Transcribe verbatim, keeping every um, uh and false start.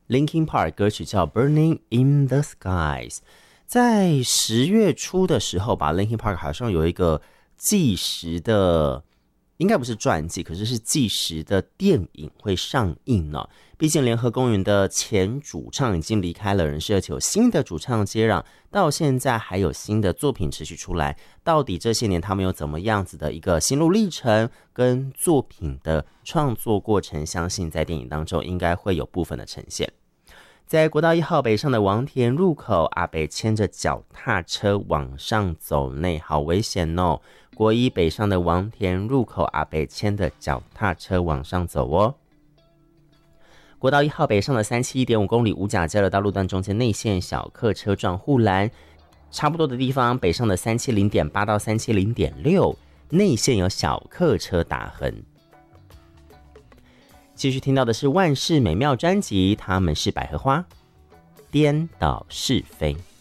Linkin Park 歌曲叫 Burning in the Skies。 在十月初的时候吧， Linkin Park 好像有一个计时的，应该不是传记，可是是计时的电影会上映呢。毕竟联合公园的前主唱已经离开了人世，而且有新的主唱接壤，到现在还有新的作品持续出来。到底这些年他们有怎么样子的一个心路历程跟作品的创作过程，相信在电影当中应该会有部分的呈现。在国道一号北上的王田入口，阿北牵着脚踏车往上走内，好危险哦。国一北上的王田入口，阿北牵着脚踏车往上走哦。国道一号北上的三七 一点五 公里五甲交流道路段中间内线小客车撞护栏，差不多的地方北上的三七 零点八 到三七 零点六 内线有小客车打横。继续听到的是万事美妙专辑，他们是百合花，颠倒是非。